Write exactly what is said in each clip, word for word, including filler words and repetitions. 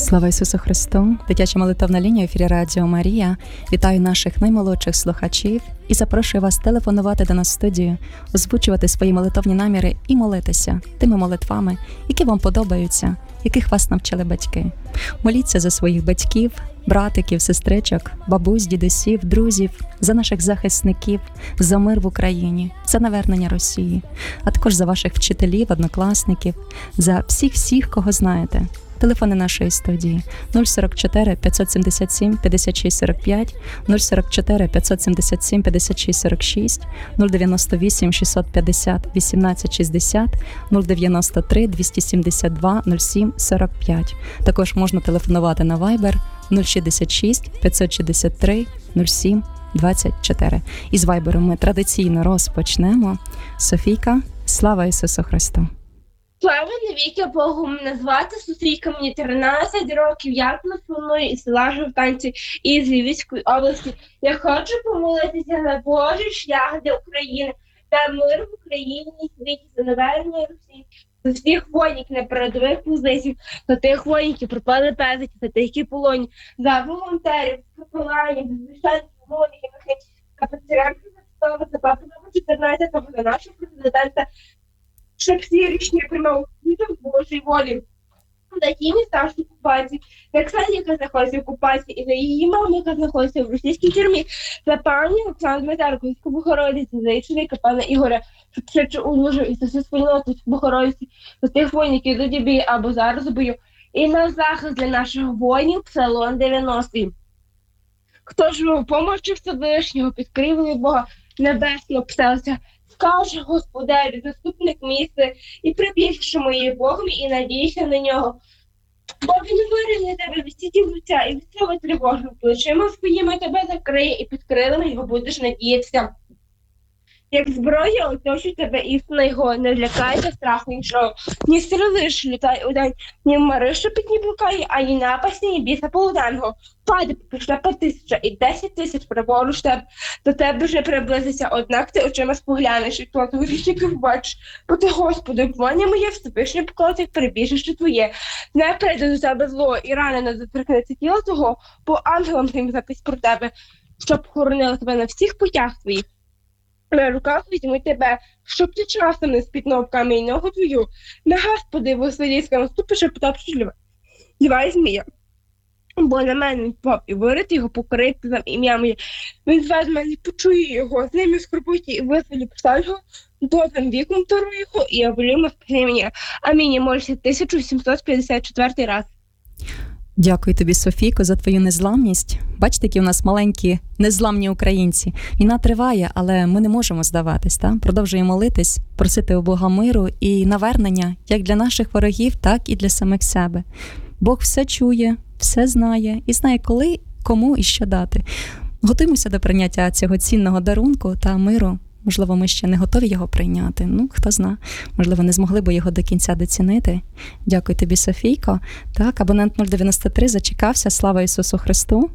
Слава Ісусу Христу! Дитяча молитовна лінія в ефірі Радіо Марія. Вітаю наших наймолодших слухачів і запрошую вас телефонувати до нас в студію, озвучувати свої молитовні наміри і молитися тими молитвами, які вам подобаються, яких вас навчили батьки. Моліться за своїх батьків, братиків, сестричок, бабусь, дідусів, друзів, за наших захисників, за мир в Україні, за навернення Росії, а також за ваших вчителів, однокласників, за всіх-всіх, кого знаєте. Телефони нашої студії нуль сорок чотири п'ятсот сімдесят сім п'ятдесят шість сорок п'ять, нуль сорок чотири п'ятсот сімдесят сім п'ятдесят шість сорок шість, нуль дев'яносто вісім шістсот п'ятдесят вісімнадцять шістдесят, нуль дев'яносто три двісті сімдесят два нуль сім сорок п'ять. Також можна телефонувати на Viber нуль шістдесят шість п'ятсот шістдесят три нуль сім двадцять чотири. І з Viber ми традиційно розпочнемо. Софійка, слава Ісусу Христу! Слава навіки Богу, мене звати Софійка, мені тринадцять років, я телефоную із села Жовтанці із Львівської області. Я хочу помолитися за Божий шлях для України, за мир в Україні і світі, за навернення Росії, за всіх воїнів на передових позиціях, за тих воїнів, які пропали безвісти, за тих, які полоні, за волонтерів, капеланів, за священників, молодих, за патріархів, за папу чотирнадцятого, за нашого президента, щоб всі рішення приймав в Божій волі. За ті міста в окупації, за Оксані, яка знаходиться в окупації, і за її маму, яка знаходиться в російській тюрмі, за пані Оксану Дмитерку, війську Богородиці, за її чоловіка, пана Ігоря, щоб швидше одужав і за всю спільноту Богородиці, за тих воїнів, які йдуть у бій або зараз у бою. І на захист для наших воїнів Псалом дев'яностий. Хто ж в помочі Всевишнього, під крилами Бога небесного пселся, скаже Господеві, заступник місце, і прибігши моєю Богом, і надійся на нього. Бо він виріє тебе від сітів лиця, і від цього тривожного плечима своїми тебе закриє, і під крилами його будеш надіятися. Як зброя оточить тебе істина його, не злякайся страху нічого. Ні стріли ж літай удень, ні мари, що під ні блукає, ані напасті, ні біса полуденного. Паде пришлепа тисяча і десять тисяч праворуч тебе. До тебе вже приблизиться, однак ти очима споглянеш, і плату грішників бачиш. Бо ти, Господи, вклоння моє, вступиш не поклати, перебіжище твоє. Не прийде до тебе зло, і ранено доторкнеться тіло того, бо ангелам тим запись про тебе, щоб хоронили тебе на всіх путях твоїх. На руках візьму тебе, щоб ти часом не спітнув камінь ногу твою. На Господи, вослідська наступиш, а потопчеш льва і змія. Бо на мене він впав і вирити його, покорити за ім'я моє. Він зве з мене, почує його, з ними в скорботі і визволі поставлю його, довгим віком дарую його і оболюємо спасіння. Амінь. Молюся тисяча сімсот п'ятдесят четвертий раз. Дякую тобі, Софійко, за твою незламність. Бачите, які у нас маленькі незламні українці. Війна триває, але ми не можемо здаватись. Та? Продовжуємо молитись, просити у Бога миру і навернення як для наших ворогів, так і для самих себе. Бог все чує, все знає і знає, коли, кому і що дати. Готуємося до прийняття цього цінного дарунку та миру. Можливо, ми ще не готові його прийняти. Ну, хто зна. Можливо, не змогли б його до кінця доцінити. Дякую тобі, Софійко. Так, абонент нуль дев'яносто три зачекався. Слава Ісусу Христу.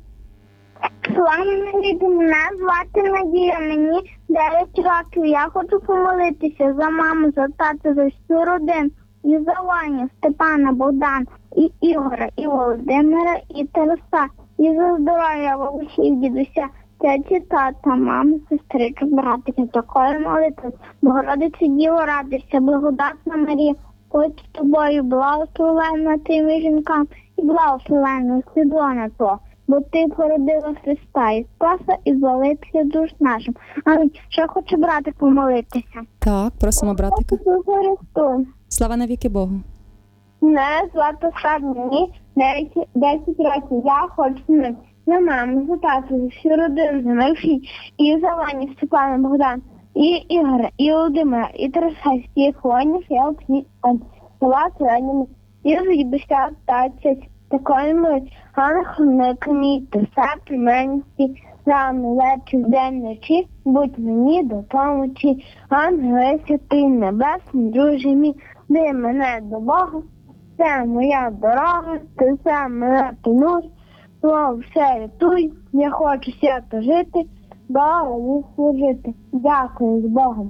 Слава навіки, мене звати Надія, мені дев'ять років. Я хочу помолитися за маму, за тата, за всю родину. І за Ваню, Степана, Богдана, і Ігора, і Володимира, і Тараса. І за здоров'я бабусів, дідуся, тяті, тата, мами, сестричок, братиків. Такої молитви. Богородице Діво, радуйся, благодатна Марія, Господь з тобою, благословенна ти між жінками, і благословенна слідона то. Бо ти породила Христа і Спаса, і збавителя душ нашим. Амінь. Ще хочу братик помолитися. Так, просимо братика. Христу. Слава навіки Богу. Мене звати Сад, мені десять років. Я хочу на, на маму, за тату, за всю родину, за Марфі, і за Ваню, Степана, Богдан, і Ігоря, і Володимира, і Тараса, всіх воїнів, я обсні, села, селеннями, і за дідуся, тацять, такої мить, ангел кміти, все племенські, рано, вечір, день, ночі, будь мені до помочі, ангели святий небесний, друже мій, веди мене до Бога, це моя дорога, ти це мене тонуй, слово все рятуй, я хочу свято жити, Богу служити. Дякую з Богом.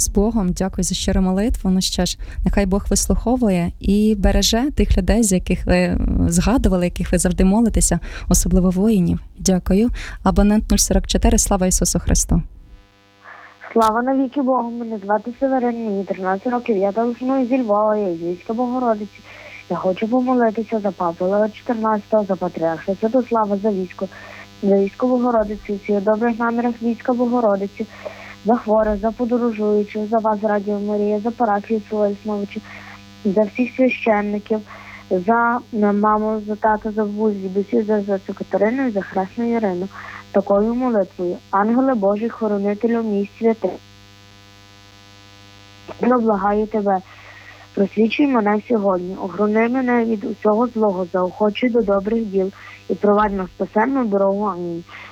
З Богом, дякую за щиру молитву. Ну що ж, нехай Бог вислуховує і береже тих людей, з яких ви е, згадували, яких ви завжди молитеся, особливо воїнів. Дякую. Абонент нуль сорок чотири, слава Ісусу Христу. Слава навіки Богу, мене звати Северин, мені тринадцять років, я телефоную зі Львова, я із Львівська Богородиці. Я хочу помолитися за Папу Лева чотирнадцятого, за патріарха Святослава, за військо, за військо Богородиці, всіх добрих намірах війська Богородиці, за хворих, за подорожуючих, за вас, Радіо Марія, за парафію Солесновичів, за всіх священників, за маму, за тата, за бабусю, дідусів, за Зоцю Катерину і за Хресну Ірину. Такою молитвою: Ангеле Божий, хоронителю мій святий, я благаю тебе, просвічуй мене сьогодні, огорони мене від усього злого, заохочуй до добрих діл і провадь на спасенну дорогу. Амінь.